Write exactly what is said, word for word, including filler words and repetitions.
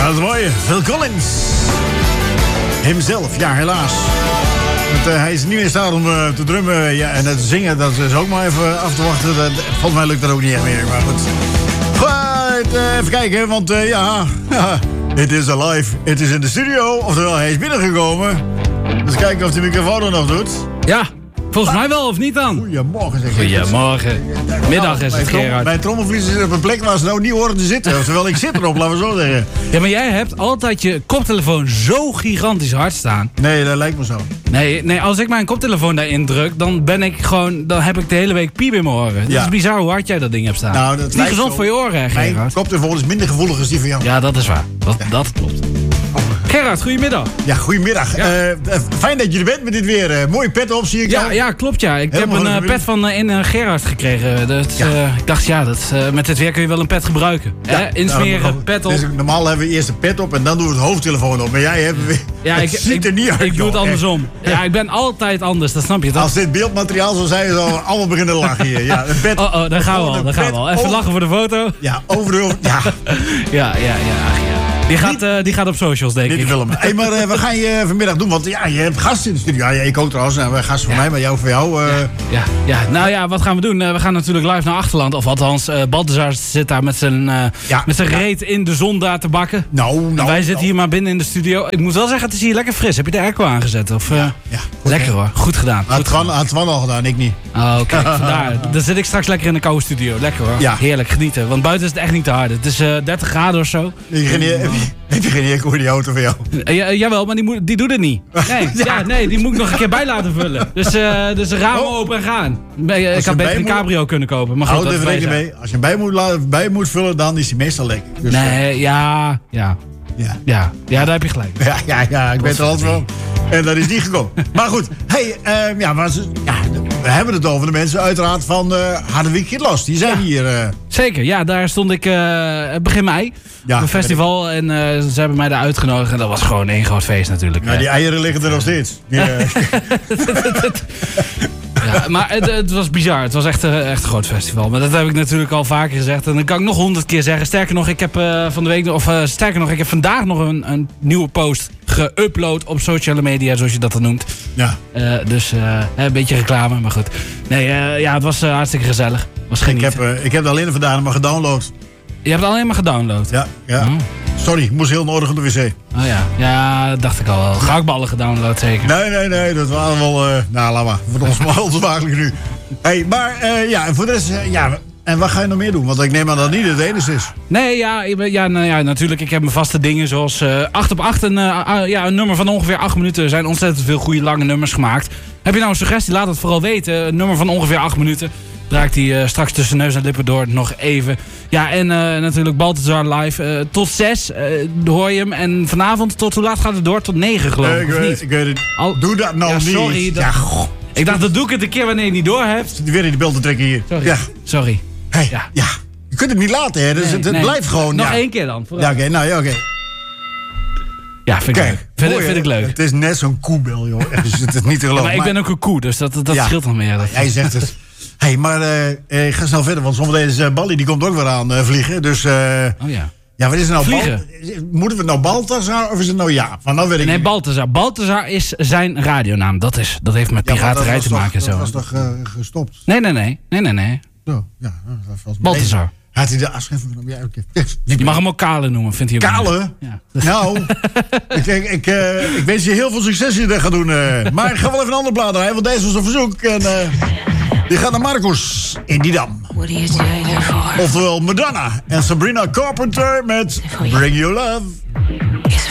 dat is mooi. Phil Collins. Hemzelf, ja, helaas. Want, uh, hij is niet meer in staat om uh, te drummen ja, en te zingen. Dat is ook maar even af te wachten. Dat, volgens mij lukt dat ook niet echt meer. Maar goed. Goed, uh, even kijken, want uh, ja... Het is alive. Het is in de studio. Oftewel, hij is binnengekomen. Dus kijken of de microfoon er nog doet. Ja. Volgens mij wel, of niet dan? Goedemorgen, zeg ik. Goedemorgen. Middag is het, Gerard. Mijn trommelvlies zit op een plek waar ze nou niet horen te zitten. Terwijl ik zit erop, laten we zo zeggen. Ja, maar jij hebt altijd je koptelefoon zo gigantisch hard staan. Nee, dat lijkt me zo. Nee, nee, als ik mijn koptelefoon daarin druk, dan ben ik gewoon, dan heb ik de hele week piep in mijn oren. Het ja. is bizar hoe hard jij dat ding hebt staan. Nou, dat het is niet gezond zo. Voor je oren, hè, Gerard. Mijn koptelefoon is minder gevoelig als die van jou. Ja, dat is waar. Dat, ja. dat klopt. Gerard, goedemiddag. Ja, goedemiddag. Ja. Uh, fijn dat je er bent met dit weer. Uh, mooie pet op, zie ik. Ja, ja klopt ja. Ik Helemaal heb een uh, pet van uh, in uh, Gerard gekregen. Dat, ja. uh, ik dacht, ja, dat, uh, met dit weer kun je wel een pet gebruiken. Ja. Eh, insmeren, nou, pet op. Dus, normaal hebben we eerst een pet op en dan doen we het hoofdtelefoon op. Maar jij hebt weer... Ja, ik, ziet ik, er niet uit. Ik doe het andersom. Ja, ik ben altijd anders, dat snap je toch? Als dit beeldmateriaal zou zijn, zouden we allemaal beginnen te lachen hier. Ja, een pet, oh, oh, daar gaan we al. Daar gaan we al. Even over, lachen voor de foto. Ja, over de... Ja, ja, ja, ja. ja. Die gaat, uh, die gaat op socials, denk ik. Film. Hey, maar uh, wat ga je vanmiddag doen? Want ja, je hebt gasten in de studio. Ja, ik ook trouwens. Nou, gasten van ja. mij, maar jou voor jou. Uh... Ja, ja, ja, nou ja, wat gaan we doen? Uh, we gaan natuurlijk live naar Achterland. Of althans, uh, Balthazar zit daar met zijn, uh, ja. met zijn reet in de zon daar te bakken. Nou, nou. En wij nou. zitten hier maar binnen in de studio. Ik moet wel zeggen, het is hier lekker fris. Heb je de airco aangezet? Of, uh... ja, ja, goed, lekker hoor. Goed gedaan. Had Twan al gedaan, ik niet. Oh, oké. Okay. Vandaar. Dan zit ik straks lekker in de koude studio. Lekker hoor. Ja. Heerlijk genieten. Want buiten is het echt niet te hard. Het is uh, dertig graden of zo. Heb je geen, heb je, heb je geen airco in die auto van jou? Uh, ja, jawel, maar die, moet, die doet het niet. Nee, ja. Ja, nee, die moet ik nog een keer bij laten vullen. Dus, uh, dus de ramen oh. open en gaan. Uh, ik had beter een cabrio moet... kunnen kopen. Maar goed, houd even rekening mee. Als je hem bij moet, laten, bij moet vullen, dan is hij meestal lekker. Dus, nee, uh, ja, ja. Ja. Ja, ja, daar heb je gelijk. Ja, ja, ja ik ben er altijd van. En dat is niet gekomen. Maar goed, hey, uh, ja, maar, ja, we hebben het over de mensen uiteraard van uh, Harderwijk Gietloos. Die zijn ja. hier. Uh... Zeker, ja, daar stond ik uh, begin mei ja, op een festival. En uh, ze hebben mij daar uitgenodigd. En dat was gewoon één groot feest natuurlijk. Ja, die eieren liggen er nog steeds. Die, uh... Ja, maar het, het was bizar. Het was echt, uh, echt een groot festival. Maar dat heb ik natuurlijk al vaker gezegd. En dat kan ik nog honderd keer zeggen. Sterker nog, ik heb uh, van de week, of uh, sterker nog, ik heb vandaag nog een, een nieuwe post geüpload op sociale media, zoals je dat dan noemt. Ja. Uh, dus uh, een beetje reclame, maar goed. Nee, uh, ja, het was uh, hartstikke gezellig. Was ik, heb, uh, ik heb het alleen vandaag maar gedownload. Je hebt het alleen maar gedownload? Ja, ja. Oh. Sorry, ik moest heel nodig op de wc. Oh ja, ja, dat dacht ik al wel. Gehaktballen gedownload zeker? Nee, nee, nee, dat waren wel... Uh, nou, laat maar. Voor ons maar onzwaarlijk nu. Hey, maar uh, ja, voor de rest... Uh, ja, en wat ga je nog meer doen? Want ik neem aan dat het niet het enige is. Nee, ja, ja, nou ja, natuurlijk. Ik heb mijn vaste dingen zoals uh, acht op acht. Een, uh, uh, ja, een nummer van ongeveer acht minuten. Er zijn ontzettend veel goede lange nummers gemaakt. Heb je nou een suggestie? Laat het vooral weten. Een nummer van ongeveer acht minuten. Draai ik die uh, straks tussen neus en lippen door nog even. Ja, en uh, natuurlijk Balthazar live. Uh, tot zes uh, hoor je hem. En vanavond tot hoe laat gaat het door? Tot negen geloof ik, ik of weet, niet? Ik weet het. Al, Doe dat nou ja, niet. Sorry. Dat, ja, ik dacht, dat doe ik het een keer wanneer je het niet door hebt. Zit weer in de beelden trekken hier. Sorry. Ja. Sorry. Hey, ja. ja. Je kunt het niet laten, hè. Dus nee, het, het nee. blijft gewoon... Nog ja. één keer dan. Vooral. Ja, oké. Okay, nou, ja, oké. Okay. Ja, vind ik Kijk, leuk. Vind, mooi, vind ik leuk. Het is net zo'n koebel, joh. Dus het is niet te geloven. Ja, maar ik ben ook een koe, dus dat, dat ja. scheelt nog meer. Dat. Jij zegt het. Hé, hey, maar uh, ik ga snel verder, want zometeen is uh, Bally, die komt ook weer aan uh, vliegen. Dus, uh, oh ja. Ja, wat is het nou? Vliegen. Bal, moeten we nou Balthazar of is het nou ja? Van, nou weet ik nee, niet. Balthazar. Balthazar is zijn radionaam. Dat, is, dat heeft met piraterij ja, te maken. Toch, zo. Dat was toch uh, gestopt? Nee, nee, nee. nee, nee, nee. Zo, ja, dat was Balthazar. Had hij de afschrift genomen? Ja, okay. Je mag hem ook Kale noemen, vindt hij ook. Kale? Ja. Nou, ik, ik, ik, uh, ik wens je heel veel succes als je dat gaat doen. Uh. Maar ik ga wel even een ander plaat draaien, want deze was een verzoek. En, uh, die gaat naar Marcus in Didam. Oftewel Madonna en Sabrina Carpenter met Bring Your Love.